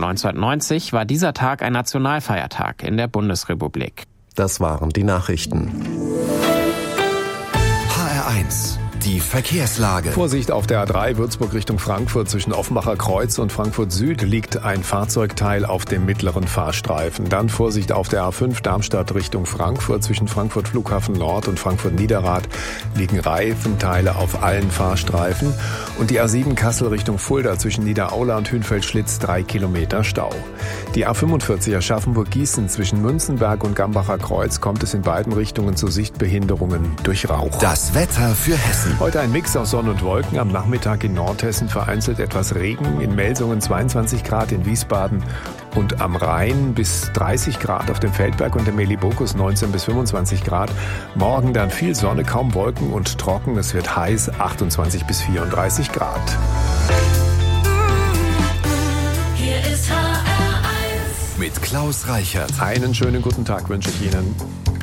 1990 war dieser Tag ein Nationalfeiertag in der Bundesrepublik. Das waren die Nachrichten. HR1, die Verkehrslage. Vorsicht auf der A3 Würzburg Richtung Frankfurt. Zwischen Offenbacher Kreuz und Frankfurt Süd liegt ein Fahrzeugteil auf dem mittleren Fahrstreifen. Dann Vorsicht auf der A5 Darmstadt Richtung Frankfurt. Zwischen Frankfurt Flughafen Nord und Frankfurt Niederrad liegen Reifenteile auf allen Fahrstreifen. Und die A7 Kassel Richtung Fulda zwischen Niederaula und Hünfeld-Schlitz 3 Kilometer Stau. Die A45 Aschaffenburg-Gießen zwischen Münzenberg und Gambacher Kreuz kommt es in beiden Richtungen zu Sichtbehinderungen durch Rauch. Das Wetter für Hessen. Heute ein Mix aus Sonne und Wolken. Am Nachmittag in Nordhessen vereinzelt etwas Regen. In Melsungen 22 Grad, in Wiesbaden und am Rhein bis 30 Grad. Auf dem Feldberg und der Melibokus 19 bis 25 Grad. Morgen dann viel Sonne, kaum Wolken und trocken. Es wird heiß, 28 bis 34 Grad. Hier ist HR1 mit Klaus Reichert. Einen schönen guten Tag wünsche ich Ihnen.